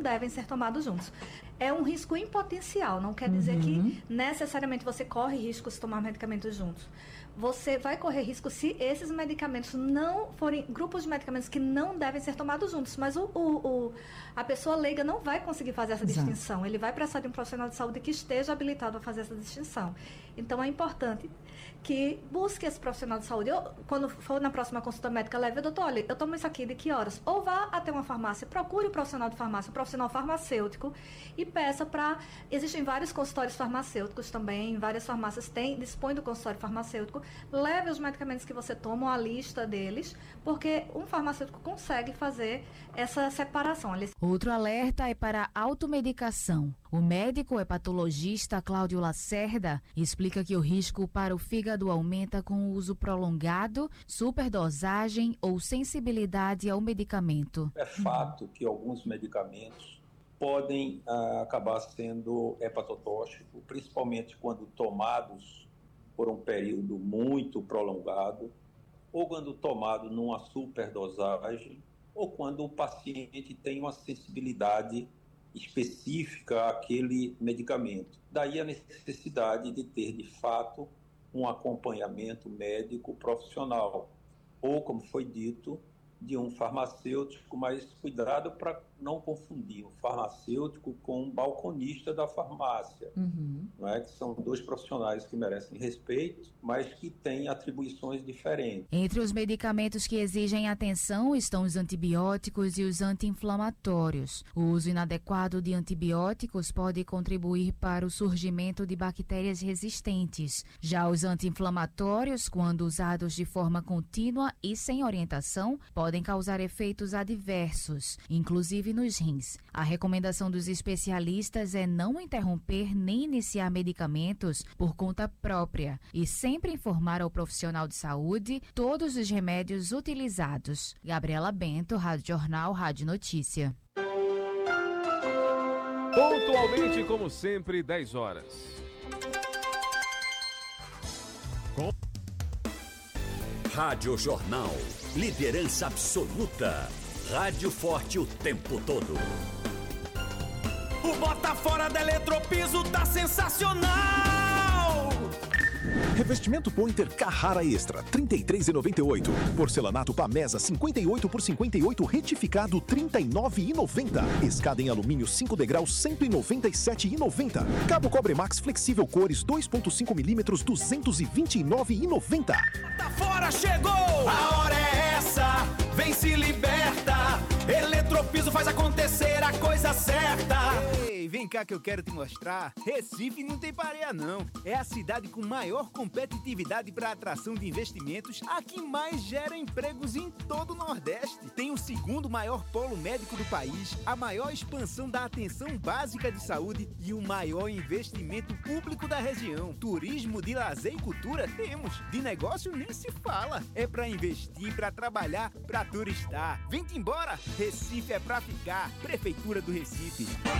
devem ser tomados juntos. É um risco em potencial, não quer dizer que necessariamente você corre risco se tomar medicamentos juntos. Você vai correr risco se esses medicamentos não forem grupos de medicamentos que não devem ser tomados juntos, mas a pessoa leiga não vai conseguir fazer essa distinção. Ele vai precisar de um profissional de saúde que esteja habilitado a fazer essa distinção. Então, é importante que busque esse profissional de saúde. Quando for na próxima consulta médica, leve, doutor, olha, eu tomo isso aqui de que horas? Ou vá até uma farmácia, procure o profissional de farmácia, o profissional farmacêutico e peça para... Existem vários consultórios farmacêuticos também, várias farmácias dispõem do consultório farmacêutico. Leve os medicamentos que você toma, a lista deles, porque um farmacêutico consegue fazer essa separação. Outro alerta é para a automedicação. O médico hepatologista Cláudio Lacerda explica que o risco para o fígado aumenta com o uso prolongado, superdosagem ou sensibilidade ao medicamento. É fato que alguns medicamentos podem acabar sendo hepatotóxicos, principalmente quando tomados por um período muito prolongado, ou quando tomado numa superdosagem, ou quando o paciente tem uma sensibilidade específica àquele medicamento. Daí a necessidade de ter, de fato, um acompanhamento médico profissional, ou, como foi dito, de um farmacêutico, mas cuidado para não confundir o farmacêutico com um balconista da farmácia, não é? Que são dois profissionais que merecem respeito, mas que têm atribuições diferentes. Entre os medicamentos que exigem atenção estão os antibióticos e os anti-inflamatórios. O uso inadequado de antibióticos pode contribuir para o surgimento de bactérias resistentes. Já os anti-inflamatórios, quando usados de forma contínua e sem orientação, podem causar efeitos adversos, inclusive nos rins. A recomendação dos especialistas é não interromper nem iniciar medicamentos por conta própria e sempre informar ao profissional de saúde todos os remédios utilizados. Gabriela Bento, Rádio Jornal, Rádio Notícia. Pontualmente, como sempre, 10 horas. Rádio Jornal. Liderança absoluta. Rádio forte o tempo todo. O bota fora da Eletropiso tá sensacional! Revestimento Pointer Carrara Extra, R$ 33,98. Porcelanato Pamesa 58 por 58 retificado, R$ 39,90. Escada em alumínio 5 degraus, R$ 197,90. Cabo Cobre Max flexível cores 2.5 mm, R$ 229,90. Tá fora, chegou! A hora é essa, vem se liberta. Eletropiso faz acontecer a coisa certa. Ei, vem cá que eu quero te mostrar. Recife não tem pareia não. É a cidade com maior competitividade para atração de investimentos, a que mais gera empregos em todo o Nordeste. Tem o segundo maior polo médico do país, a maior expansão da atenção básica de saúde e o maior investimento público da região. Turismo, de lazer e cultura temos. De negócio nem se fala. É para investir, para trabalhar, para turistar. Vem-te embora! Recife é pra ficar. Prefeitura do Recife.